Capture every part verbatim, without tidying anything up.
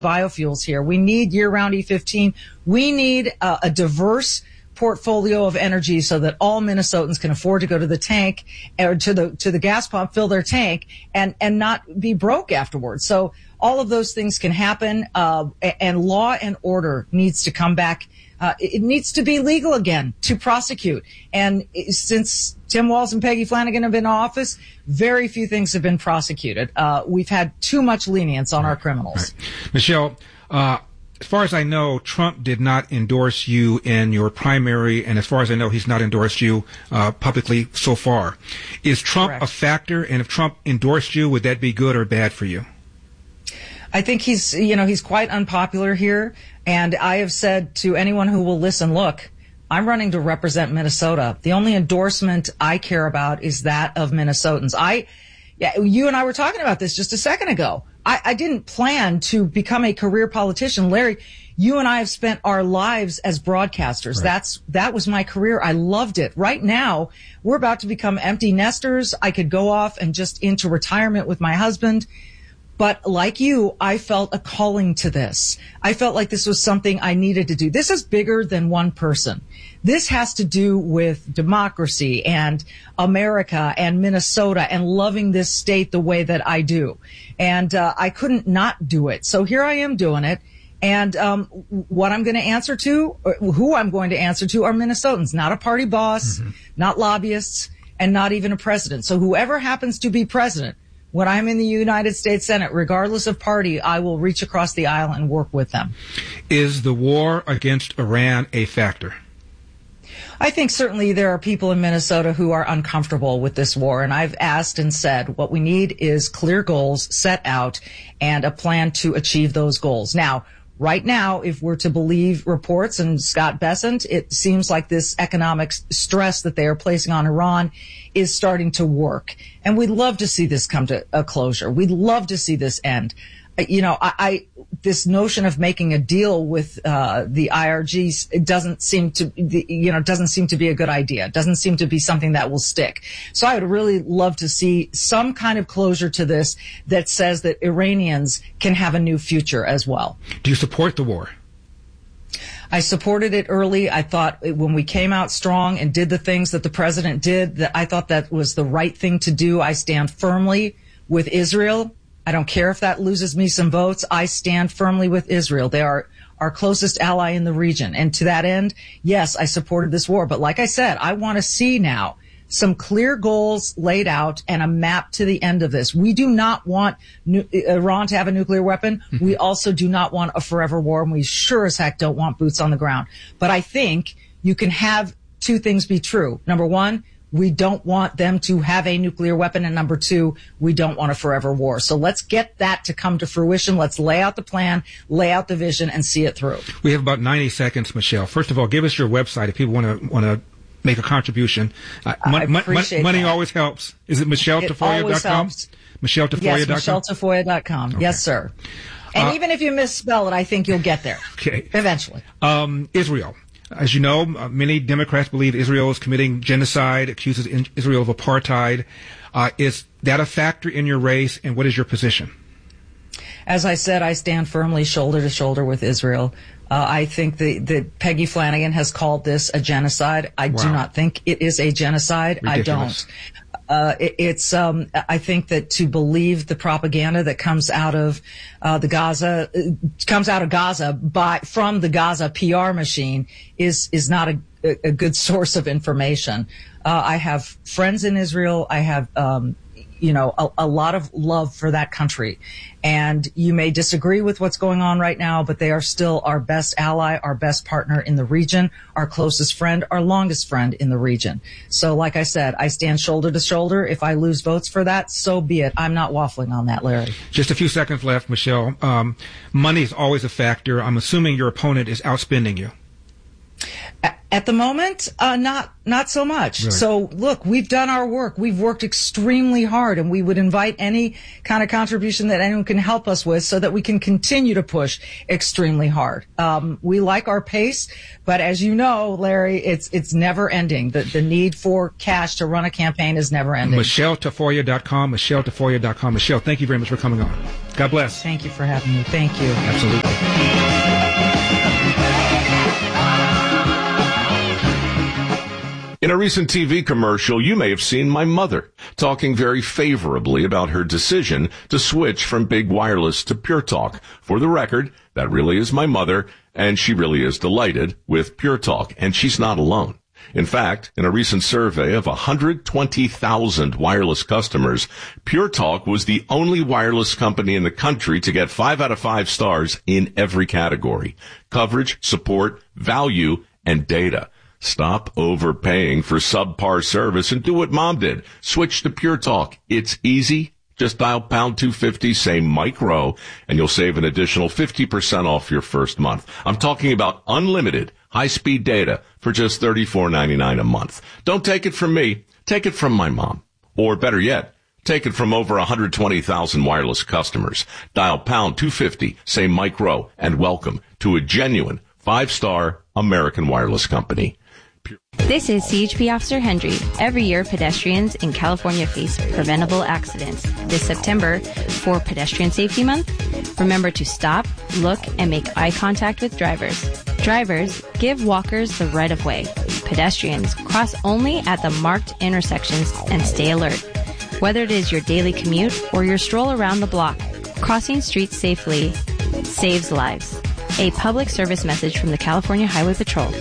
biofuels here. We need year-round E fifteen. We need uh, a diverse portfolio of energy so that all Minnesotans can afford to go to the tank or to the to the gas pump, fill their tank, and and not be broke afterwards. So all of those things can happen, uh, and law and order needs to come back. Uh, it needs to be legal again to prosecute. And since Tim Walz and Peggy Flanagan have been in office, very few things have been prosecuted. Uh, we've had too much lenience on our criminals. Right. Michelle, uh, as far as I know, Trump did not endorse you in your primary, and as far as I know, he's not endorsed you uh, publicly so far. Is Trump Correct. a factor? And if Trump endorsed you, would that be good or bad for you? I think he's, you know, he's quite unpopular here. And I have said to anyone who will listen, look, I'm running to represent Minnesota. The only endorsement I care about is that of Minnesotans. I, yeah, you and I were talking about this just a second ago. I, I didn't plan to become a career politician. Larry, you and I have spent our lives as broadcasters. Right. That's, that was my career. I loved it. Right now, we're about to become empty nesters. I could go off and just into retirement with my husband. But like you, I felt a calling to this. I felt like this was something I needed to do. This is bigger than one person. This has to do with democracy and America and Minnesota and loving this state the way that I do. And uh, I couldn't not do it. So here I am doing it. And um, what I'm going to answer to, or who I'm going to answer to, are Minnesotans, not a party boss, mm-hmm. not lobbyists, and not even a president. So whoever happens to be president, when I'm in the United States Senate, regardless of party, I will reach across the aisle and work with them. Is the war against Iran a factor? I think certainly there are people in Minnesota who are uncomfortable with this war. And I've asked and said what we need is clear goals set out and a plan to achieve those goals. Now, right now, if we're to believe reports and Scott Bessent, it seems like this economic stress that they are placing on Iran is starting to work. And we'd love to see this come to a closure. We'd love to see this end. You know, I, I this notion of making a deal with uh the I R Gs, it doesn't seem to, you know, doesn't seem to be a good idea. It doesn't seem to be something that will stick. So I would really love to see some kind of closure to this that says that Iranians can have a new future as well. Do you support the war? I supported it early. I thought when we came out strong and did the things that the president did, that I thought that was the right thing to do. I stand firmly with Israel. I don't care if that loses me some votes. I stand firmly with Israel. They are our closest ally in the region. And to that end, yes, I supported this war. But like I said, I want to see now some clear goals laid out and a map to the end of this. We do not want nu- Iran to have a nuclear weapon. Mm-hmm. We also do not want a forever war, and we sure as heck don't want boots on the ground. But I think you can have two things be true. Number one, we don't want them to have a nuclear weapon. And number two, we don't want a forever war. So let's get that to come to fruition. Let's lay out the plan, lay out the vision, and see it through. We have about ninety seconds, Michelle. First of all, give us your website if people want to want to make a contribution. Uh, I appreciate money that. always helps. Is it Michelle Tafoya dot com? Michelle Tafoya dot com? Yes, Michelle Tafoya dot com. Okay. Yes, sir. And uh, even if you misspell it, I think you'll get there. Okay. Eventually. Um, Israel. As you know, uh, many Democrats believe Israel is committing genocide, accuses in- Israel of apartheid. Uh, is that a factor in your race, and what is your position? As I said, I stand firmly shoulder to shoulder with Israel. Uh, I think that, that Peggy Flanagan has called this a genocide. I wow. do not think it is a genocide. Ridiculous. I don't. Uh, it, it's, um, I think that to believe the propaganda that comes out of, uh, the Gaza, uh, comes out of Gaza by, from the Gaza P R machine is, is not a, a good source of information. Uh, I have friends in Israel. I have, um, you know, a, a lot of love for that country. And you may disagree with what's going on right now, but they are still our best ally, our best partner in the region, our closest friend, our longest friend in the region. So like I said, I stand shoulder to shoulder. If I lose votes for that, so be it. I'm not waffling on that, Larry. Just a few seconds left, Michelle. Um, money is always a factor. I'm assuming your opponent is outspending you. At the moment, uh, not not so much. Really? So, look, we've done our work. We've worked extremely hard, and we would invite any kind of contribution that anyone can help us with so that we can continue to push extremely hard. Um, we like our pace, but as you know, Larry, it's it's never ending. The, the need for cash to run a campaign is never ending. Michelle Tafoya dot com, Michelle Tafoya dot com. Michelle, thank you very much for coming on. God bless. Thank you for having me. Thank you. Absolutely. In a recent T V commercial, you may have seen my mother talking very favorably about her decision to switch from big wireless to Pure Talk. For the record, that really is my mother, and she really is delighted with Pure Talk, and she's not alone. In fact, in a recent survey of one hundred twenty thousand wireless customers, Pure Talk was the only wireless company in the country to get five out of five stars in every category: coverage, support, value, and data. Stop overpaying for subpar service and do what Mom did. Switch to Pure Talk. It's easy. Just dial pound two fifty, say micro, and you'll save an additional fifty percent off your first month. I'm talking about unlimited high-speed data for just thirty-four ninety-nine a month. Don't take it from me. Take it from my mom. Or better yet, take it from over one hundred twenty thousand wireless customers. Dial pound two fifty, say micro, and welcome to a genuine five-star American wireless company. This is C H P Officer Hendry. Every year, pedestrians in California face preventable accidents. This September, for Pedestrian Safety Month, remember to stop, look, and make eye contact with drivers. Drivers, give walkers the right of way. Pedestrians, cross only at the marked intersections and stay alert. Whether it is your daily commute or your stroll around the block, crossing streets safely saves lives. A public service message from the California Highway Patrol.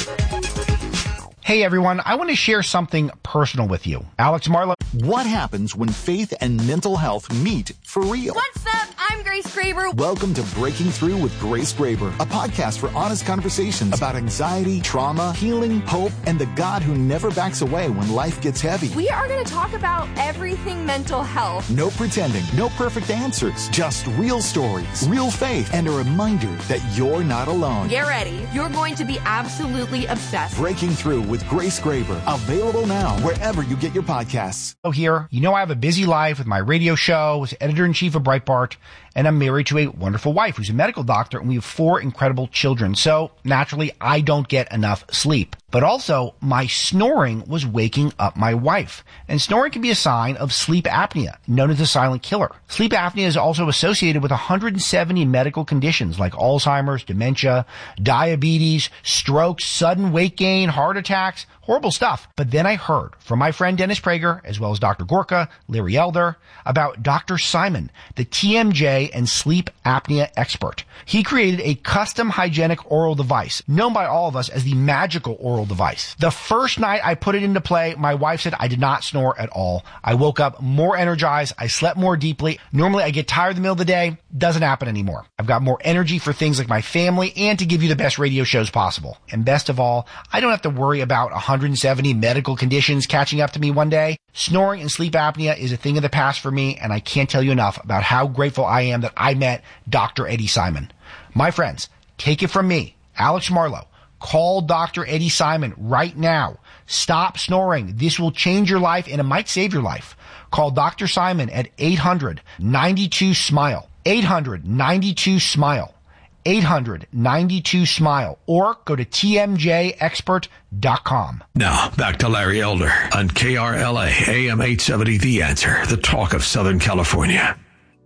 Hey everyone, I want to share something personal with you. Alex Marlowe. What happens when faith and mental health meet for real? What's up? I'm Grace Graber. Welcome to Breaking Through with Grace Graber, a podcast for honest conversations about anxiety, trauma, healing, hope, and the God who never backs away when life gets heavy. We are going to talk about everything mental health. No pretending, no perfect answers, just real stories, real faith, and a reminder that you're not alone. Get ready. You're going to be absolutely obsessed. Breaking Through with Grace Graber, available now wherever you get your podcasts. Here, you know I have a busy life with my radio show as editor-in-chief of Breitbart, and I'm married to a wonderful wife who's a medical doctor, and we have four incredible children. So, naturally, I don't get enough sleep. But also, my snoring was waking up my wife. And snoring can be a sign of sleep apnea, known as the silent killer. Sleep apnea is also associated with one hundred seventy medical conditions like Alzheimer's, dementia, diabetes, strokes, sudden weight gain, heart attacks, horrible stuff. But then I heard from my friend Dennis Prager, as well as Doctor Gorka, Larry Elder, about Doctor Simon, the T M J and sleep apnea expert. He created a custom hygienic oral device, known by all of us as the magical oral device. The first night I put it into play, my wife said I did not snore at all. I woke up more energized. I slept more deeply. Normally I get tired in the middle of the day. Doesn't happen anymore. I've got more energy for things like my family and to give you the best radio shows possible. And best of all, I don't have to worry about one hundred seventy medical conditions catching up to me one day. Snoring and sleep apnea is a thing of the past for me, and I can't tell you enough about how grateful I am that I met Doctor Eddie Simon. My friends, take it from me, Alex Marlowe. Call Doctor Eddie Simon right now. Stop snoring. This will change your life, and it might save your life. Call Doctor Simon at eight hundred, ninety-two, SMILE. eight hundred, ninety-two, SMILE. eight hundred, ninety-two, SMILE. Or go to T M J expert dot com. Now, back to Larry Elder on K R L A, A M eight seventy, The Answer, the talk of Southern California.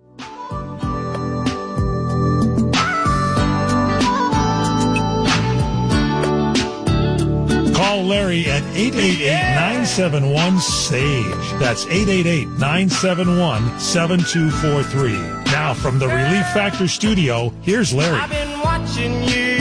Call Larry at eight eight eight, nine seven one, S A G E. That's eight eight eight, nine seven one, seven two four three. Now, from the Relief Factor studio, here's Larry. I've been watching you.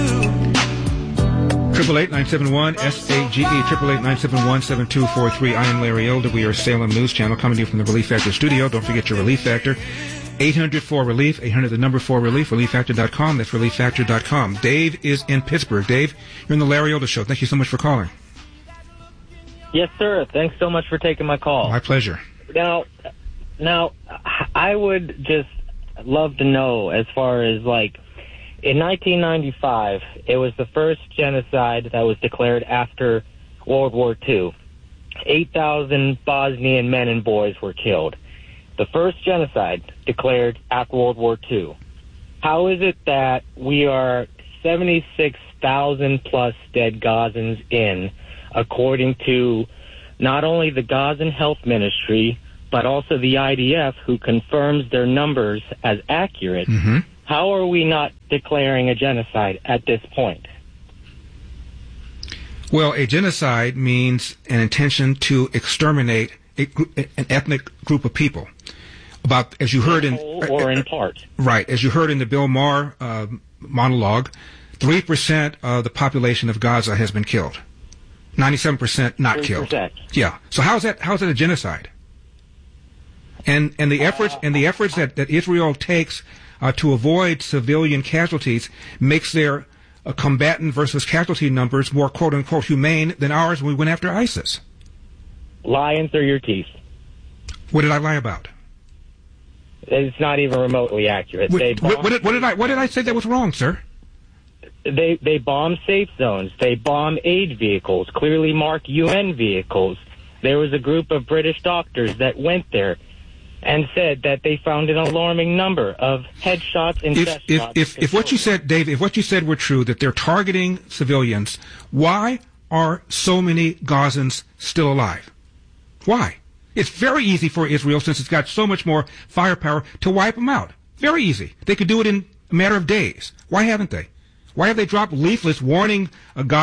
Triple eight nine seven one S A G E, triple eight nine seven one seven two four three. I am Larry Elder. We are Salem News Channel coming to you from the Relief Factor studio. Don't forget your Relief Factor. eight hundred four relief, eight hundred the number four relief, relief factor dot com. That's relief factor dot com. Dave is in Pittsburgh. Dave, you're in the Larry Elder Show. Thank you so much for calling. Yes, sir. Thanks so much for taking my call. My pleasure. Now, now, I would just love to know, as far as like, In nineteen ninety-five, it was the first genocide that was declared after World War Two. eight thousand Bosnian men and boys were killed. The first genocide declared after World War Two. How is it that we are seventy-six thousand plus dead Gazans in, according to not only the Gazan Health Ministry, but also the I D F, who confirms their numbers as accurate? Mm-hmm. How are we not declaring a genocide at this point? Well, a genocide means an intention to exterminate a, an ethnic group of people. About, as you heard in, in whole or in part. Right, as you heard in the Bill Maher uh, monologue, three percent of the population of Gaza has been killed. Ninety-seven percent not three percent. killed. Yeah. So how's that? How's that a genocide? And and the efforts and the efforts that, that Israel takes uh, to avoid civilian casualties makes their uh, combatant versus casualty numbers more quote unquote humane than ours when we went after ISIS. Lions are your teeth. What did I lie about? It's not even remotely accurate. What, They what, what, did, what did I what did I say that was wrong, sir? They they bomb safe zones. They bomb aid vehicles, clearly marked U N vehicles. There was a group of British doctors that went there and said that they found an alarming number of headshots and if, chest if, shots. If, if what you said, Dave, if what you said were true, that they're targeting civilians, why are so many Gazans still alive? Why? It's very easy for Israel, since it's got so much more firepower, to wipe them out. Very easy. They could do it in a matter of days. Why haven't they? Why have they dropped leaflets warning a Gaza